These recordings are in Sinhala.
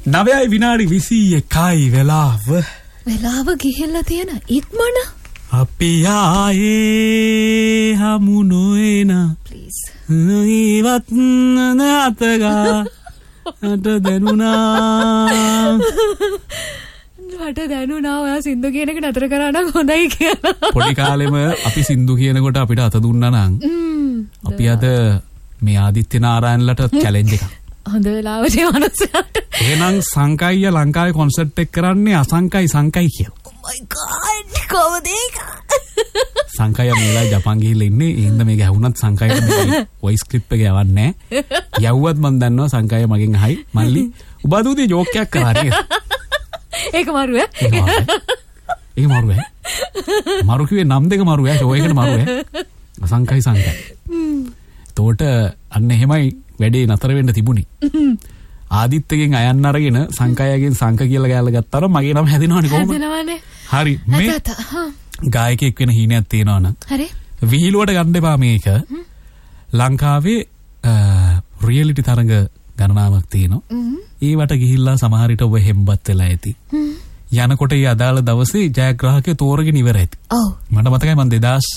9යි විනාඩි 21යි වෙලාව ගිහිල්ලා තියෙන ඉක්මන අපි ආයේ හමු නොයන ප්ලීස් ඉවත් නැතගා අට දැනුණා මට දැනුණා ඔයා සින්දු කියන එක නතර කරා නම් හොඳයි කියලා. පොඩි කාලෙම අපි සින්දු කියනකොට අපිට අත දුන්නා නම් අපි අද මේ ආදිත්‍ය නාරායණලට චැලෙන්ජ් එකක්. හොඳ වෙලාවට මනසට. එහෙනම් සංකයිය ලංකාවේ කොන්සර්ට් එක කරන්නේ අසංකයි සංකයි කියලා. Oh my god කොහොමද ඒක? සංකය මේලා ජපාන් ගිහිල්ලා ඉන්නේ. එහෙනම් මේක ඇහුණත් සංකයට මේ වොයිස් ක්ලිප් එක යවන්නේ නැහැ. යවුවත් මම දන්නවා සංකය මගෙන් අහයි මල්ලි ඔබ දුදී ජෝක් එකක් කරා නේද? ඒක මරු ඈ. ඒක මරු ඈ. මරු කිව්වේ නම් දෙක මරු ඈ. ෂෝ එකට මරු ඈ. අසංකයි සංකයි. තෝට අන්න එහෙමයි වැඩේ නතර වෙන්න තිබුණේ. ආදිත්‍යගෙන් අයන්න අරගෙන සංකයගෙන් සංක කියලා ගෑල්ල ගත්තාම මගේ නම හැදෙනවනේ කොහොමද? හැදෙනවනේ. හරි මේ ගායකයෙක් වෙන හීනයක් තියෙනවා නම් හරි විහිළුවට ගන්න එපා මේක. ලංකාවේ රියැලිටි තරඟ ගණනාවක් තියෙනවා. ඒවට ගිහිල්ලා සමහර විට ඔබ හෙම්බත් වෙලා ඇති. යනකොට ඒ අදාළ දවසේ ජයග්‍රාහකයෝ තෝරගෙන ඉවර ඇති. ඔව්. මට මතකයි මම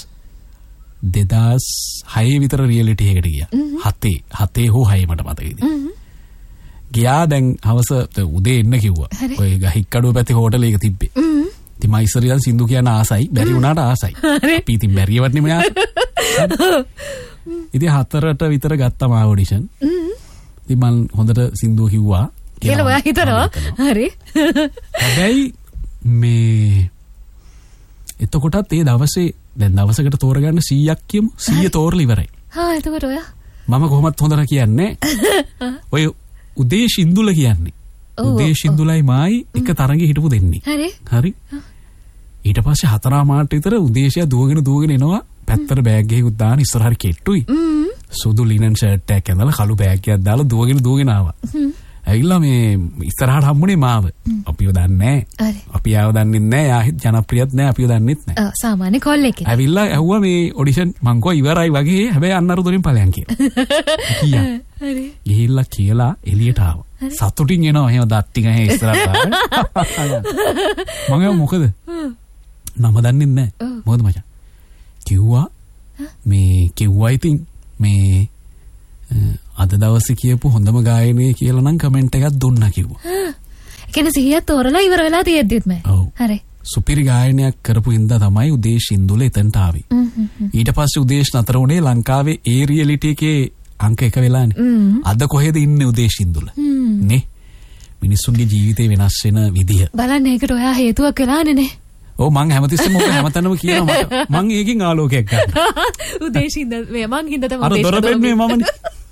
2006 විතර රියැලිටි එකකට ගියා. 7 හෝ 6 මට මතකයි. ගියා දැන් හවස උදේ එන්න කිව්වා. ඔය ගහික්කඩුව පැත්තේ හෝටල් එක තිබ්බේ. ඉතින් මම ඉස්සරියන් සින්දු කියන ආසයි බැරි වුණාට ආසයි. අපි ඉතින් බැරියවත් නෙමෙයි ආස. ඉතින් 4ට විතර ගත්තා මා ඔඩිෂන්. ඉතින් මම හොඳට සින්දුව කිව්වා. කියලා ඔයා හිතනවා. හරි. හැබැයි මේ එතකොටත් ඒ දවසේ දැන් දවසකට තෝරගන්න 100ක් කියමු. 100 තෝරලා ඉවරයි. එතකොට ඔයා මම කොහොමත් හොඳට කියන්නේ. ඔය උදේ සින්දුල කියන්නේ. උදේ සින්දුලයි මායි එක තරඟේ හිටපු දෙන්නේ. හරි. ඊට පස්සේ 4 මාට විතර උදේශය දුවගෙන එනවා. පැත්තට බෑග් එකකුත් දාන ඉස්සරහට කෙට්ටුයි. සුදු ලිනන් ෂර්ට් එකක් ඇඳලා කළු බෑග් එකක් දාලා දුවගෙන ආවා. ඇවිල්ලා මේ ඉස්සරහට හම්බුනේ මාව. අපිව දන්නේ නැහැ. අපි ආව දන්නේ නැහැ. යා ජනප්‍රියත් නැහැ. අපිව දන්නෙත් නැහැ. සාමාන්‍ය කොල් එකේ. ඇවිල්ලා ඇහුවා මේ ඔඩිෂන් මං කෝ ඉවරයි වගේ. හැබැයි අන්නරු දොරින් ඵලයන් කියලා. කියා. හරි. ගිහිල්ලා කියලා එළියට ආවා. සතුටින් එනවා එහෙම දත් ටික ඇහි ඉස්සරහට. මම මොකද? නම දන්නේ නැහැ. මොකද මචං? කිව්වා ඉතින් මේ අද දවසේ කියපු හොඳම ගායනය කියලා නම් කමෙන්ට් එකක් දුන්නා කිව්වා. ඒ කියන්නේ 100ක් තෝරලා ඉවර වෙලා තියෙද්දිත් මම. හරි. සුපිරි ගායනයක් කරපු හින්දා තමයි උදේශ් ඉන්දුල එතනට ආවේ. ඊට පස්සේ උදේශ් නතර වුණේ ලංකාවේ ඒ රියැලිටි එකේ අංක 1 වෙලානේ. අද කොහෙද ඉන්නේ උදේශ් ඉන්දුල? නේ? මිනිස්සුන්ගේ ජීවිතේ වෙනස් වෙන විදිය. බලන්න ඒකට ඔයා හේතුවක් වෙලානේ නේ. ඔව් මං හැමතිස්සෙම ඔබ හැමතැනම කියනවා මං ඒකෙන් ආලෝකයක් ගන්න. උදේශ් ඉන්දුල මං හින්දා තමයි අර දොර පෙන්නේ මමනේ.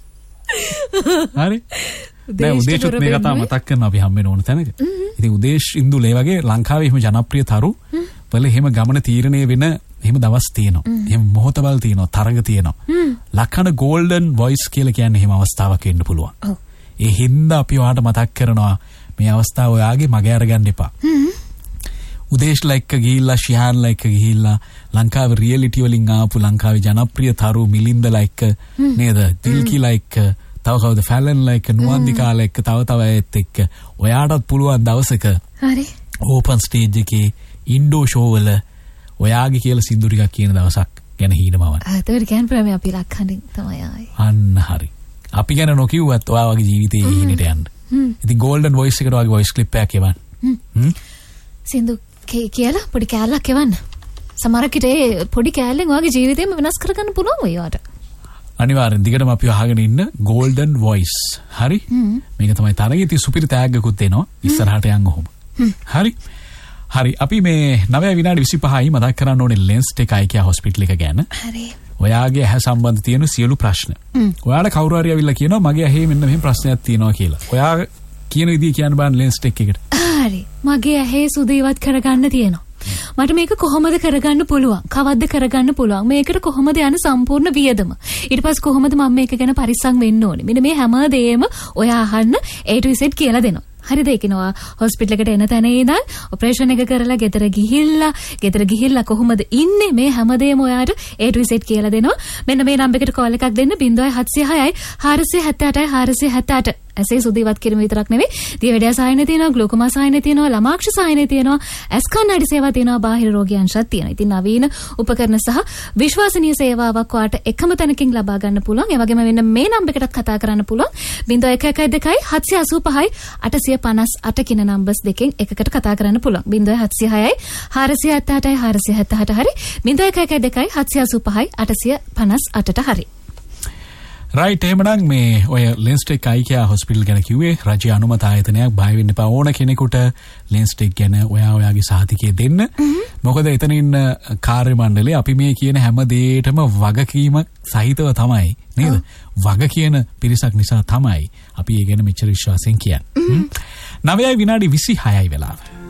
හරි. දැන් උදේශුත් මේ කතාව මතක් කරනවා අපි හම්බෙන්න ඕන තැනක. ඉතින් උදේශ් ඉන්දුල ඒ වගේ ලංකාවේ එහෙම ජනප්‍රිය තරු වල එහෙම ගමන තීරණය වෙන එහෙම දවස් තියෙනවා. එහෙම මොහොතවල් තියෙනවා, තරඟ තියෙනවා. ලක්කන ගෝල්ඩන් වොයිස් කියලා කියන්නේ එහෙම අවස්ථාවක් වෙන්න පුළුවන්. ඒ හින්දා අපි ඔයාලට මතක් කරනවා මේ අවස්ථාව ඔයාගේ මගේ අරගන්න එපා. උදේශ්ලා එක්ක ගිහිල්ලා ශිහාන්ලා එක්ක ගිහිල්ලා ලංකාවේ රියැලිටි වලින් ආපු ලංකාවේ ජනප්‍රිය තරු මිලින්දලා එක්ක නේද? දිල්කිලා එක්ක තව කවුද ෆැලන්ලා එක්ක නුවන්දිකාලා එක්ක තව ඇත් එක්ක ඔයාටත් පුළුවන් දවසක හරි ඕපන් ස්ටේජ් එකේ ඉන්ඩෝ ෂෝ වල ඔයාගේ කියලා සින්දු ටිකක් කියන දවසක් ගැන හීනමවන්න. ඒකට කියන්නේ ප්‍රේමය අපි ලක්හඬින් තමයි ආයේ. අන්න හරි. අපි ගැන නොකියුවත් ඔයා වගේ ජීවිතේ හිණට යන්න. ඉතින් ගෝල්ඩන් වොයිස් එකට වගේ වොයිස් ක්ලිප් එකක් එවන්න. සින්දු කියලා පොඩි කෑල්ලක් එවන්න. සමහරකට ඒ පොඩි කෑල්ලෙන් ඔයාගේ ජීවිතේම වෙනස් කරගන්න පුළුවන් ඔයාට. අනිවාර්යෙන් දිගටම අපි අහගෙන ඉන්න ගෝල්ඩන් වොයිස්. හරි? මේක තමයි තරගේ ඉතින් සුපිරි තෑග්ගකුත් එනවා. ඉස්සරහට යන්න ඔහොම. හරි. හරි අපි මේ 9 විනාඩි 25යි මතක් කරන්න ඕනේ ලෙන්ස් ටෙක් අයිකියා හොස්පිටල් එක ගැන. හරි. ඔයාගේ ඇහැ සම්බන්ධ තියෙන සියලු ප්‍රශ්න. ඔයාලා කවුරු හරි ඇවිල්ලා කියනවා මගේ ඇහි මෙන්න මෙහෙම ප්‍රශ්නයක් තියෙනවා කියලා. ඔයා කියන විදිහ කියන්න බෑ ලෙන්ස් ටෙක් එකට. හරි. මගේ ඇහි සුදු ඉවත් කරගන්න තියෙනවා. මට මේක කොහොමද කරගන්න පුළුවන්? කවද්ද කරගන්න පුළුවන්? මේකට කොහොමද යන සම්පූර්ණ වියදම? ඊට පස්සේ කොහොමද මම මේක ගැන පරිස්සම් වෙන්න ඕනේ? මෙන්න මේ හැම දෙයක්ම ඔයා අහන්න A to Z කියලා දෙනවා. හරිද? ඒකිනවා හොස්පිටල් එකට එන තැන ඉඳන් ඔපරේෂන් එක කරලා ගෙදර ගිහිල්ලා කොහොමද ඉන්නේ? මේ හැමදේම ඔයාට A to Z කියලා දෙනවා. මෙන්න මේ නම්බර් එකට කෝල් එකක් දෙන්න 0706යි 478යි 478 ඇසේ සුදීවත් කිරීම විතරක් නෙවෙයි දියවැඩියා සායනය තියෙනවා, ග්ලූකෝමා සායනය තියෙනවා, ළමාක්ෂ සායනය තියෙනවා, ඇස් කණ්ණාඩි සේවා තියෙනවා, බාහිර රෝගී අංශත් තියෙනවා. ඉතින් නවීන උපකරණ සහ විශ්වාසනීය සේවාවක් ඔයාලට එකම තැනකින් ලබා ගන්න පුළුවන්. ඒ වගේම මෙන්න මේ නම්බරයකටත් කතා කරන්න පුළුවන්. 0112 785 858 කියන නම්බර්ස් දෙකෙන් එකකට කතා කරන්න පුළුවන්. 0706 478 478 හරි 0112 785 858 හරි. රයිට් එහෙමනම් මේ ඔය ලෙන්ස්ටෙක් අයිකියා හොස්පිටල් ගැන කිව්වේ රජයේ අනුමත ආයතනයක්. බය වෙන්න එපා ඕන කෙනෙකුට ලෙන්ස්ටෙක් ගැන ඔයාගේ සහතිකය දෙන්න. මොකද එතන ඉන්න කාර්ය මණ්ඩලය අපි මේ කියන හැම දෙයකටම වගකීම සහිතව තමයි නේද? වග කියන පිරිසක් නිසා තමයි අපි ඒ ගැන මෙච්චර විශ්වාසයෙන් කියන්නේ. 9:26 වෙලාව.